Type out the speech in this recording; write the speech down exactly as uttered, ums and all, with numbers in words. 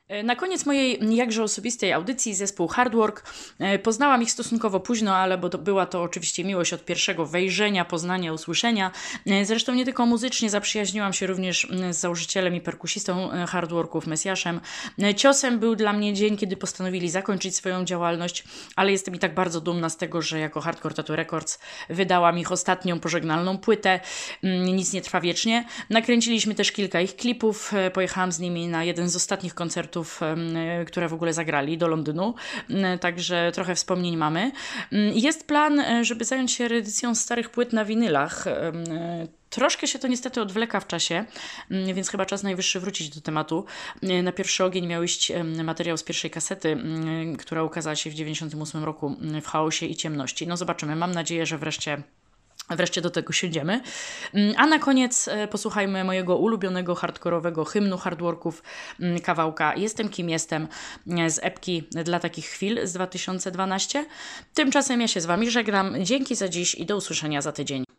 Na koniec mojej jakże osobistej audycji zespół Hardwork. Poznałam ich stosunkowo późno, ale bo to była to oczywiście miłość od pierwszego wejrzenia, poznania, usłyszenia. Zresztą nie tylko muzycznie zaprzyjaźniłam się również z założycielem i perkusistą Hardworków, Mesjaszem. Ciosem był dla mnie dzień, kiedy postanowili zakończyć swoją działalność, ale jestem i tak bardzo dumna z tego, że jako Hardcore Tattoo Records wydałam ich ostatnią pożegnalną płytę. Nic nie trwa wiecznie. Nakręciliśmy też kilka ich klipów. Pojechałam z nimi na jeden z ostatnich koncertów, które w ogóle zagrali, do Londynu, także trochę wspomnień mamy. Jest plan, żeby zająć się reedycją starych płyt na winylach. Troszkę się to niestety odwleka w czasie, więc chyba czas najwyższy wrócić do tematu. Na pierwszy ogień miał iść materiał z pierwszej kasety, która ukazała się w dziewięćdziesiątym ósmym roku w chaosie i ciemności. No zobaczymy, mam nadzieję, że wreszcie Wreszcie do tego siędziemy. A na koniec posłuchajmy mojego ulubionego hardkorowego hymnu Hardworków, kawałka Jestem kim jestem z epki Dla takich chwil z dwa tysiące dwunastego. Tymczasem ja się z Wami żegnam. Dzięki za dziś i do usłyszenia za tydzień.